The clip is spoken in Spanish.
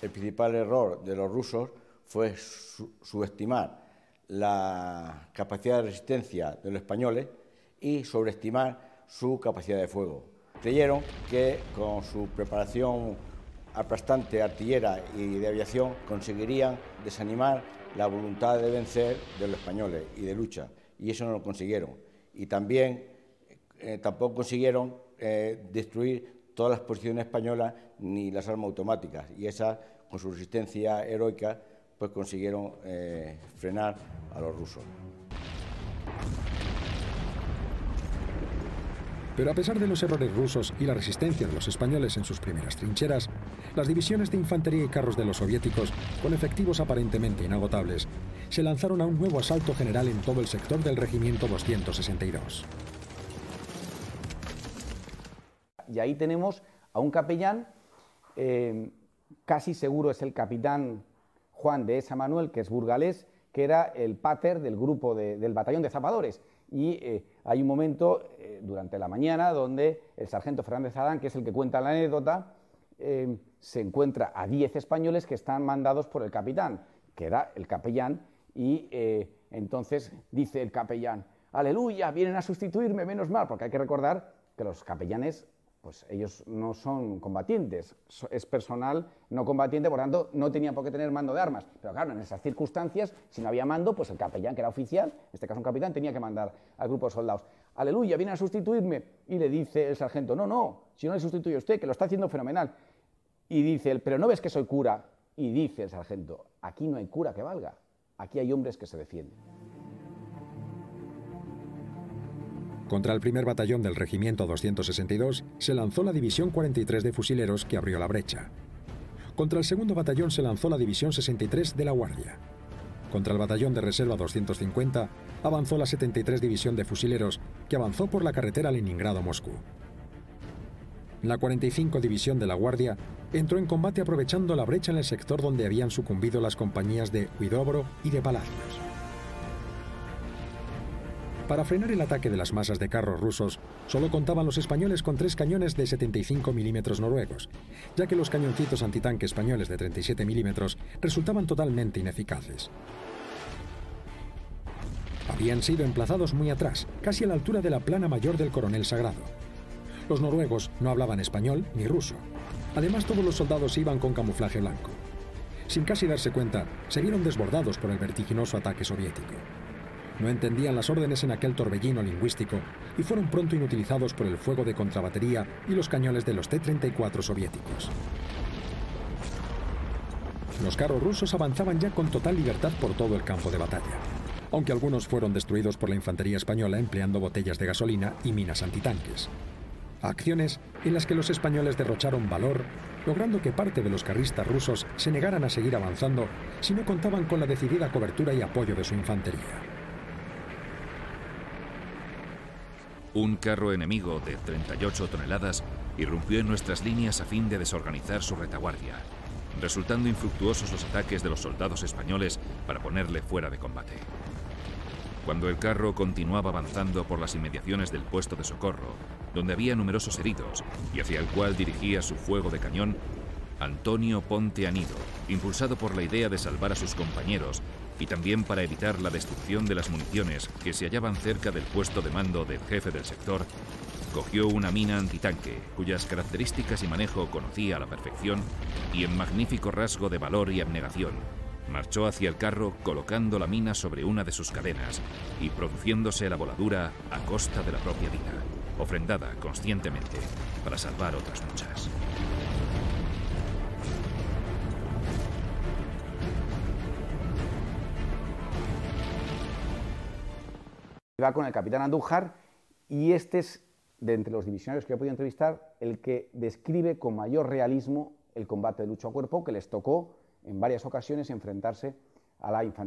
El principal error de los rusos fue subestimar la capacidad de resistencia de los españoles y sobreestimar su capacidad de fuego. Creyeron que con su preparación aplastante artillera y de aviación conseguirían desanimar la voluntad de vencer de los españoles y de lucha, y eso no lo consiguieron. Y también tampoco consiguieron destruir todas las posiciones españolas ni las armas automáticas, y esas, con su resistencia heroica, pues consiguieron frenar a los rusos. Pero a pesar de los errores rusos y la resistencia de los españoles en sus primeras trincheras, las divisiones de infantería y carros de los soviéticos, con efectivos aparentemente inagotables, se lanzaron a un nuevo asalto general en todo el sector del regimiento 262. Y ahí tenemos a un capellán, casi seguro es el capitán Juan de Esa Manuel, que es burgalés, que era el pater del grupo del batallón de zapadores. Y hay un momento durante la mañana donde el sargento Fernández Adán, que es el que cuenta la anécdota, se encuentra a 10 españoles que están mandados por el capitán, que era el capellán, y entonces dice el capellán: ¡aleluya! Vienen a sustituirme, menos mal, porque hay que recordar que los capellanes, pues ellos no son combatientes, es personal no combatiente, por tanto no tenían por qué tener mando de armas. Pero claro, en esas circunstancias, si no había mando, pues el capellán, que era oficial, en este caso un capitán, tenía que mandar al grupo de soldados. ¡Aleluya! Vienen a sustituirme. Y le dice el sargento: no, no, si no le sustituye usted, que lo está haciendo fenomenal. Y dice él: pero no ves que soy cura. Y dice el sargento: aquí no hay cura que valga, aquí hay hombres que se defienden. Contra el primer batallón del regimiento 262 se lanzó la división 43 de fusileros, que abrió la brecha. Contra el segundo batallón se lanzó la división 63 de la Guardia. Contra el batallón de reserva 250 avanzó la 73 división de fusileros, que avanzó por la carretera Leningrado-Moscú. La 45 división de la Guardia entró en combate aprovechando la brecha en el sector donde habían sucumbido las compañías de Huidobro y de Palacios. Para frenar el ataque de las masas de carros rusos, solo contaban los españoles con 3 cañones de 75 milímetros noruegos, ya que los cañoncitos antitanque españoles de 37 milímetros resultaban totalmente ineficaces. Habían sido emplazados muy atrás, casi a la altura de la plana mayor del Coronel Sagrado. Los noruegos no hablaban español ni ruso. Además, todos los soldados iban con camuflaje blanco. Sin casi darse cuenta, se vieron desbordados por el vertiginoso ataque soviético. No entendían las órdenes en aquel torbellino lingüístico y fueron pronto inutilizados por el fuego de contrabatería y los cañones de los T-34 soviéticos. Los carros rusos avanzaban ya con total libertad por todo el campo de batalla, aunque algunos fueron destruidos por la infantería española empleando botellas de gasolina y minas antitanques. Acciones en las que los españoles derrocharon valor, logrando que parte de los carristas rusos se negaran a seguir avanzando si no contaban con la decidida cobertura y apoyo de su infantería. Un carro enemigo de 38 toneladas irrumpió en nuestras líneas a fin de desorganizar su retaguardia, resultando infructuosos los ataques de los soldados españoles para ponerle fuera de combate. Cuando el carro continuaba avanzando por las inmediaciones del puesto de socorro, donde había numerosos heridos y hacia el cual dirigía su fuego de cañón, Antonio Ponte Anido, impulsado por la idea de salvar a sus compañeros y también para evitar la destrucción de las municiones que se hallaban cerca del puesto de mando del jefe del sector, cogió una mina antitanque cuyas características y manejo conocía a la perfección y en magnífico rasgo de valor y abnegación marchó hacia el carro colocando la mina sobre una de sus cadenas y produciéndose la voladura a costa de la propia vida, ofrendada conscientemente para salvar otras muchas. Va con el capitán Andújar, y este es, de entre los divisionarios que he podido entrevistar, el que describe con mayor realismo el combate de lucha a cuerpo, que les tocó en varias ocasiones enfrentarse a la infantería.